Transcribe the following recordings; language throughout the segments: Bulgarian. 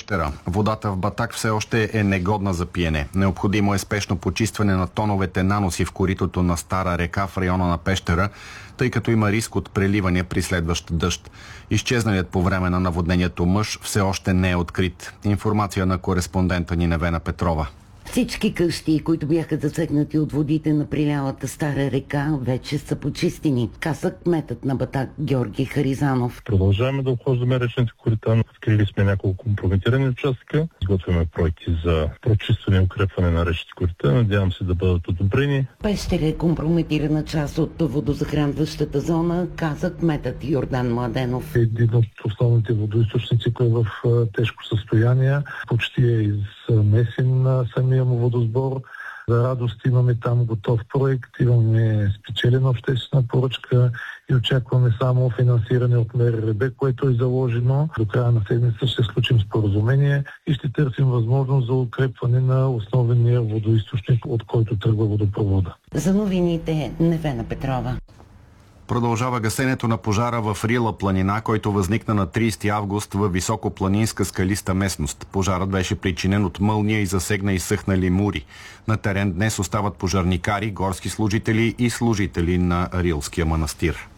Пещера. Водата в Батак все още е негодна за пиене. Необходимо е спешно почистване на тоновете наноси в коритото на Стара река в района на Пещера, тъй като има риск от преливане при следващ дъжд. Изчезналият по време на наводнението мъж все още не е открит. Информация на кореспондента ни Невена Петрова. Всички къщи, които бяха засегнати от водите на прилялата Стара река, вече са почистени, каза кметът на Батак Георги Харизанов. Продължаваме да обхождаме речните корита. Открили сме няколко компрометирани участъка. Изготвяме проекти за прочистване и укрепване на речните корита. Надявам се да бъдат одобрени. Пещера е компрометирана част от водозахранващата зона, каза кметът Йордан Младенов. Един от основните водоизточници, който е в тежко състояние, почти е измесен на самия му водосбор. За радост имаме там готов проект, имаме спечелена обществена поръчка и очакваме само финансиране от МРРБ, което е заложено. До края на седмица ще сключим споразумение и ще търсим възможност за укрепване на основния водоизточник, от който тръгва водопровода. За новините Невена Петрова. Продължава гасенето на пожара в Рила планина, който възникна на 30 август в високопланинска скалиста местност. Пожарът беше причинен от мълния и засегна изсъхнали мури. На терен днес остават пожарникари, горски служители и служители на Рилския манастир.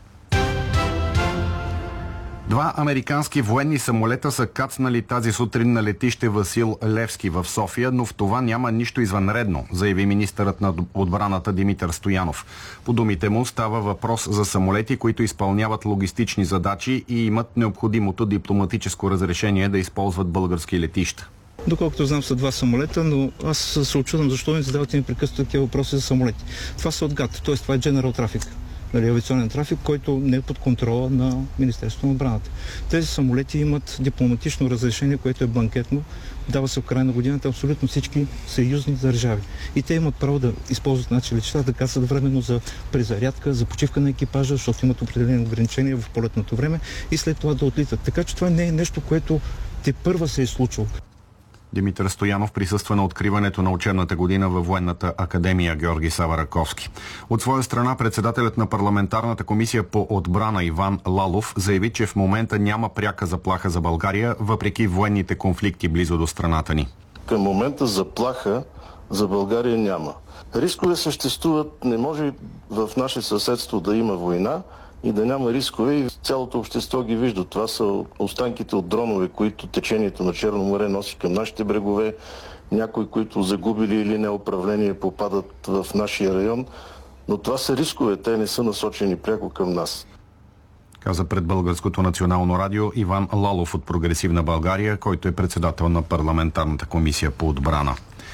Два американски военни самолета са кацнали тази сутрин на летище Васил Левски в София, но в това няма нищо извънредно, заяви министърът на отбраната Димитър Стоянов. По думите му става въпрос за самолети, които изпълняват логистични задачи и имат необходимото дипломатическо разрешение да използват български летища. Доколкото знам, са два самолета, но аз се очудвам защо не задавате непрекъснато такива въпроси за самолети. Това са от ГАТ, т.е. това е General Traffic. Авиационен трафик, който не е под контрола на Министерството на отбраната. Тези самолети имат дипломатично разрешение, което е бланкетно. Дава се в края на годината абсолютно всички съюзни държави. И те имат право да използват наши летища, да кацат временно за презарядка, за почивка на екипажа, защото имат определени ограничения в полетното време и след това да отлитат. Така че това не е нещо, което тепърва се е случило. Димитър Стоянов присъства на откриването на учебната година във Военната академия Георги Сава Раковски. От своя страна председателят на парламентарната комисия по отбрана Иван Лалов заяви, че в момента няма пряка заплаха за България, въпреки военните конфликти близо до страната ни. Към момента заплаха за България няма. Рискове съществуват, не може в наше съседство да има война и да няма рискове и цялото общество ги вижда. Това са останките от дронове, които течението на Черно море носи към нашите брегове. Някои, които загубили или неуправление, попадат в нашия район. Но това са рискове, те не са насочени пряко към нас. Каза пред Българското национално радио Иван Лалов от Прогресивна България, който е председател на парламентарната комисия по отбрана.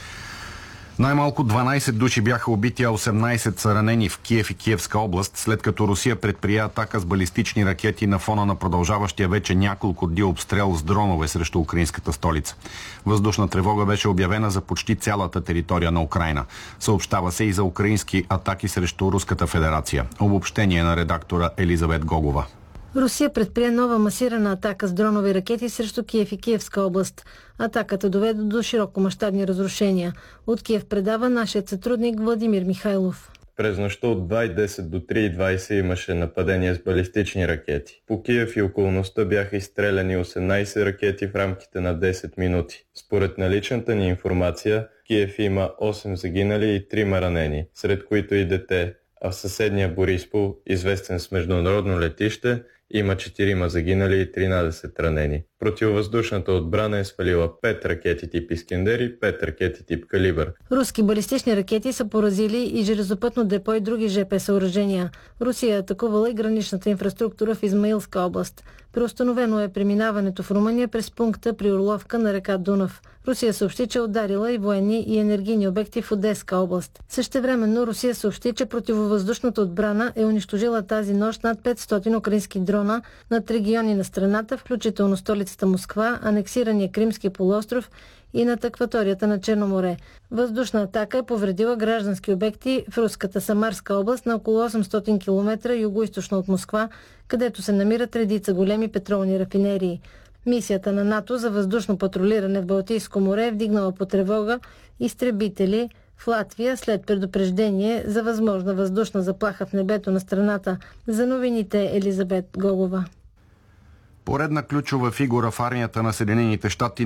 Най-малко 12 души бяха убити, а 18 са ранени в Киев и Киевска област, след като Русия предприя атака с балистични ракети на фона на продължаващия вече няколко дни обстрел с дронове срещу украинската столица. Въздушна тревога беше обявена за почти цялата територия на Украйна. Съобщава се и за украински атаки срещу Руската федерация. Обобщение на редактора Елизабет Гогова. Русия предприе нова масирана атака с дронови ракети срещу Киев и Киевска област. Атаката доведе до широкомащабни разрушения. От Киев предава нашият сътрудник Владимир Михайлов. През нощта от 2:10 до 3:20 имаше нападения с балистични ракети. По Киев и околността бяха изстреляни 18 ракети в рамките на 10 минути. Според наличната ни информация, Киев има 8 загинали и 3 ранени, сред които и дете, а в съседния Бориспол, известен с международно летище, има 4 загинали и 13 ранени. Противовъздушната отбрана е свалила 5 ракети тип Искендер и 5 ракети тип Калибър. Руски балистични ракети са поразили и железопътно депо и други ЖП съоръжения. Русия е атакувала и граничната инфраструктура в Измаилска област. Преустановено е преминаването в Румъния през пункта при Орловка на река Дунав. Русия съобщи, че ударила и военни и енергийни обекти в Одеска област. Същевременно Русия съобщи, че противовъздушната отбрана е унищожила тази нощ над 500 украински дрона над региони на страната, включително столицата Москва, анексирания Кримски полуостров и над акваторията на Черно море. Въздушна атака е повредила граждански обекти в руската Самарска област на около 800 км югоизточно от Москва, където се намират редица големи петролни рафинерии. Мисията на НАТО за въздушно патрулиране в Балтийско море е вдигнала по тревога изтребители в Латвия след предупреждение за възможна въздушна заплаха в небето на страната. За новините Елизабет Гогова. Поредна ключова фигура в армията на Съединените щати